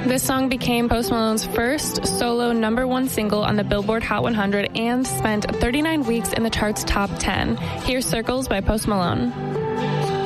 This song became Post Malone's first solo #1 single on the Billboard Hot 100 and spent 39 weeks in the chart's top 10. Here's Circles by Post Malone.